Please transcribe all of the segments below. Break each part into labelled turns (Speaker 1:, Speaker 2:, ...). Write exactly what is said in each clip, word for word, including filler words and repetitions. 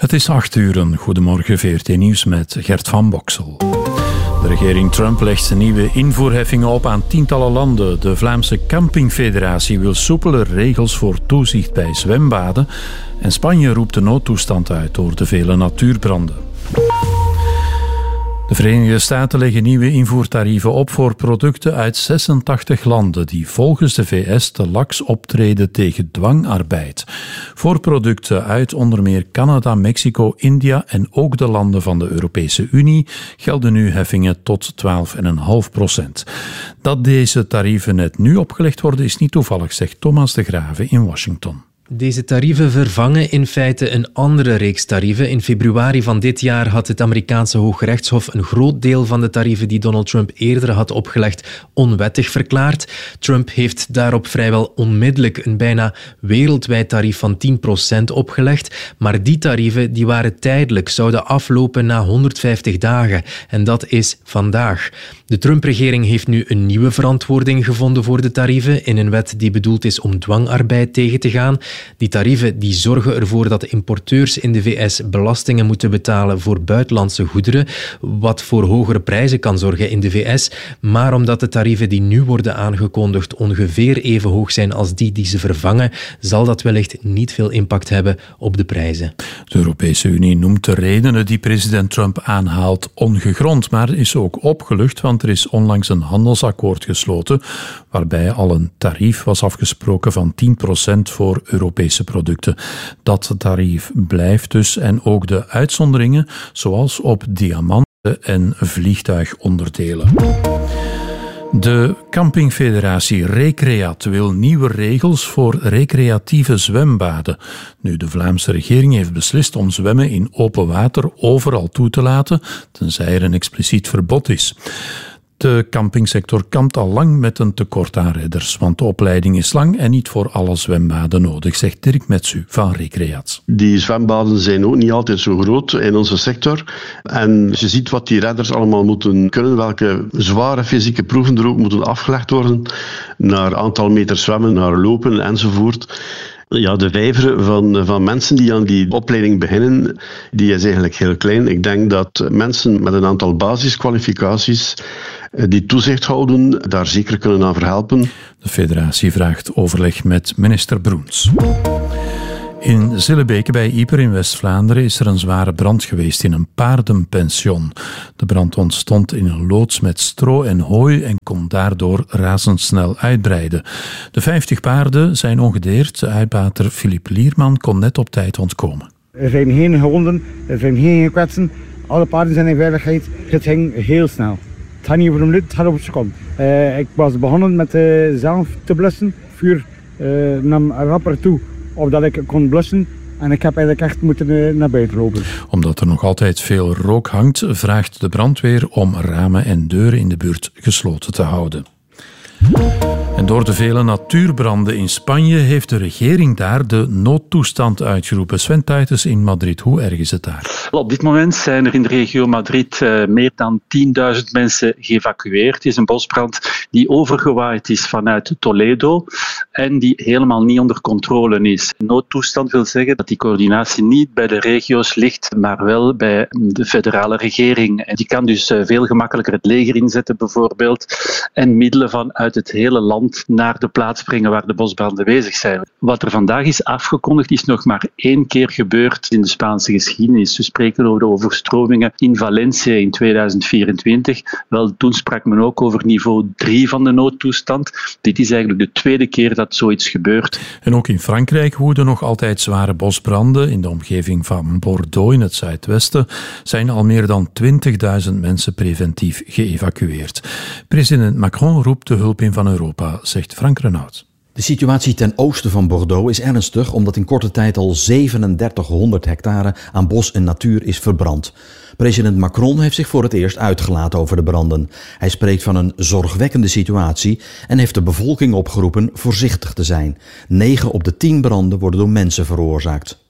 Speaker 1: Het is acht uur. Goedemorgen, V R T Nieuws met Gert van Boksel. De regering Trump legt nieuwe invoerheffingen op aan tientallen landen. De Vlaamse Campingfederatie wil soepeler regels voor toezicht bij zwembaden. En Spanje roept de noodtoestand uit door de vele natuurbranden. De Verenigde Staten leggen nieuwe invoertarieven op voor producten uit zesentachtig landen die volgens de V S te laks optreden tegen dwangarbeid. Voor producten uit onder meer Canada, Mexico, India en ook de landen van de Europese Unie gelden nu heffingen tot twaalf komma vijf procent. Dat deze tarieven net nu opgelegd worden is niet toevallig, zegt Thomas de Graeve in Washington.
Speaker 2: Deze tarieven vervangen in feite een andere reeks tarieven. In februari van dit jaar had het Amerikaanse Hooggerechtshof een groot deel van de tarieven die Donald Trump eerder had opgelegd onwettig verklaard. Trump heeft daarop vrijwel onmiddellijk een bijna wereldwijd tarief van tien procent opgelegd. Maar die tarieven die waren tijdelijk, zouden aflopen na honderdvijftig dagen. En dat is vandaag. De Trump-regering heeft nu een nieuwe verantwoording gevonden voor de tarieven in een wet die bedoeld is om dwangarbeid tegen te gaan. Die tarieven die zorgen ervoor dat de importeurs in de V S belastingen moeten betalen voor buitenlandse goederen, wat voor hogere prijzen kan zorgen in de V S. Maar omdat de tarieven die nu worden aangekondigd ongeveer even hoog zijn als die die ze vervangen, zal dat wellicht niet veel impact hebben op de prijzen.
Speaker 1: De Europese Unie noemt de redenen die president Trump aanhaalt ongegrond, maar is ook opgelucht, want er is onlangs een handelsakkoord gesloten waarbij al een tarief was afgesproken van tien procent voor Europese producten. Dat tarief blijft dus en ook de uitzonderingen, zoals op diamanten en vliegtuigonderdelen. De Campingfederatie Recreat wil nieuwe regels voor recreatieve zwembaden. Nu, de Vlaamse regering heeft beslist om zwemmen in open water overal toe te laten, tenzij er een expliciet verbod is. De campingsector kampt al lang met een tekort aan redders, want de opleiding is lang en niet voor alle zwembaden nodig, zegt Dirk Metsu van Recreat.
Speaker 3: Die zwembaden zijn ook niet altijd zo groot in onze sector. En je ziet wat die redders allemaal moeten kunnen, welke zware fysieke proeven er ook moeten afgelegd worden, naar aantal meter zwemmen, naar lopen enzovoort. Ja, de vijver van, van mensen die aan die opleiding beginnen, die is eigenlijk heel klein. Ik denk dat mensen met een aantal basiskwalificaties die toezicht houden, daar zeker kunnen aan verhelpen.
Speaker 1: De federatie vraagt overleg met minister Broens. In Zillebeke bij Ieper in West-Vlaanderen is er een zware brand geweest in een paardenpension. De brand ontstond in een loods met stro en hooi en kon daardoor razendsnel uitbreiden. De vijftig paarden zijn ongedeerd. Uitbater Filip Lierman kon net op tijd ontkomen.
Speaker 4: Er zijn geen gewonden, er zijn geen gekwetsten. Alle paarden zijn in veiligheid. Het ging heel snel. Het gaat niet over een minuut, het gaat over een seconde. Uh, ik was begonnen met uh, zelf te blussen. Vuur uh, nam rapper toe. Of dat ik kon blussen en ik heb eigenlijk echt moeten naar buiten lopen.
Speaker 1: Omdat er nog altijd veel rook hangt, vraagt de brandweer om ramen en deuren in de buurt gesloten te houden. En door de vele natuurbranden in Spanje heeft de regering daar de noodtoestand uitgeroepen. Sven Tuitens in Madrid, hoe erg is het daar?
Speaker 5: Op dit moment zijn er in de regio Madrid uh, meer dan tienduizend mensen geëvacueerd. Het is een bosbrand die overgewaaid is vanuit Toledo en die helemaal niet onder controle is. Noodtoestand wil zeggen dat die coördinatie niet bij de regio's ligt, maar wel bij de federale regering. En die kan dus uh, veel gemakkelijker het leger inzetten bijvoorbeeld en middelen vanuit het hele land naar de plaats brengen waar de bosbranden bezig zijn. Wat er vandaag is afgekondigd is nog maar één keer gebeurd in de Spaanse geschiedenis. We spreken over de overstromingen in Valencia in tweeduizend vierentwintig. Wel, toen sprak men ook over niveau drie van de noodtoestand. Dit is eigenlijk de tweede keer dat zoiets gebeurt.
Speaker 1: En ook in Frankrijk woeden nog altijd zware bosbranden. In de omgeving van Bordeaux in het zuidwesten zijn al meer dan twintigduizend mensen preventief geëvacueerd. President Macron roept de hulp in van Europa, zegt Frank Renaud.
Speaker 6: De situatie ten oosten van Bordeaux is ernstig omdat in korte tijd al zevenendertighonderd hectare aan bos en natuur is verbrand. President Macron heeft zich voor het eerst uitgelaten over de branden. Hij spreekt van een zorgwekkende situatie en heeft de bevolking opgeroepen voorzichtig te zijn. Negen op de tien branden worden door mensen veroorzaakt.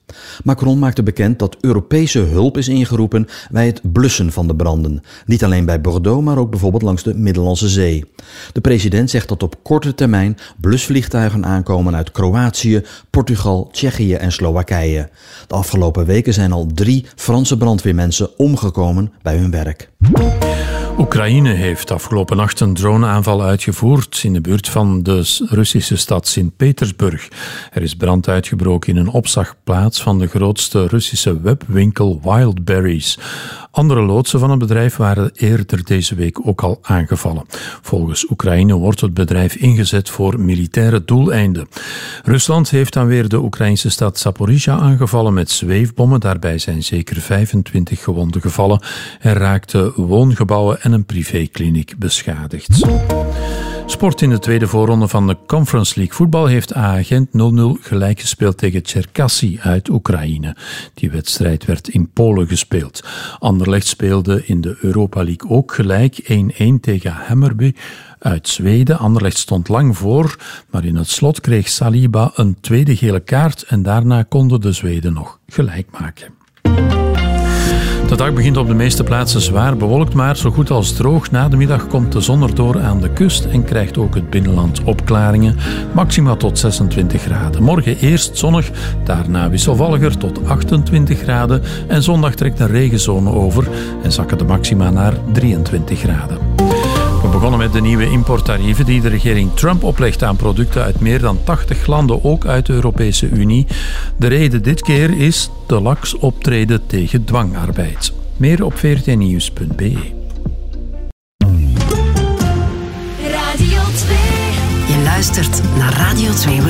Speaker 6: Macron maakte bekend dat Europese hulp is ingeroepen bij het blussen van de branden. Niet alleen bij Bordeaux, maar ook bijvoorbeeld langs de Middellandse Zee. De president zegt dat op korte termijn blusvliegtuigen aankomen uit Kroatië, Portugal, Tsjechië en Slowakije. De afgelopen weken zijn al drie Franse brandweermensen omgekomen bij hun werk.
Speaker 1: Oekraïne heeft afgelopen nacht een droneaanval uitgevoerd in de buurt van de Russische stad Sint-Petersburg. Er is brand uitgebroken in een opslagplaats van de grootste Russische webwinkel Wildberries. Andere loodsen van het bedrijf waren eerder deze week ook al aangevallen. Volgens Oekraïne wordt het bedrijf ingezet voor militaire doeleinden. Rusland heeft dan weer de Oekraïnse stad Zaporizhia aangevallen met zweefbommen. Daarbij zijn zeker vijfentwintig gewonden gevallen. Er raakten woongebouwen en een privékliniek beschadigd. Sport in de tweede voorronde van de Conference League voetbal heeft A Gent nul nul gelijk gespeeld tegen Cherkasy uit Oekraïne. Die wedstrijd werd in Polen gespeeld. Anderlecht speelde in de Europa League ook gelijk één-één tegen Hammarby uit Zweden. Anderlecht stond lang voor, maar in het slot kreeg Saliba een tweede gele kaart en daarna konden de Zweden nog gelijk maken. De dag begint op de meeste plaatsen zwaar bewolkt, maar zo goed als droog. Na de middag komt de zon erdoor aan de kust en krijgt ook het binnenland opklaringen. Maxima tot zesentwintig graden. Morgen eerst zonnig, daarna wisselvalliger tot achtentwintig graden. En zondag trekt een regenzone over en zakken de maxima naar drieëntwintig graden. We begonnen met de nieuwe importtarieven die de regering Trump oplegt aan producten uit meer dan tachtig landen, ook uit de Europese Unie. De reden dit keer is te laks optreden tegen dwangarbeid. Meer op v r t nieuws punt b e.
Speaker 7: Radio twee. Je luistert naar Radio twee.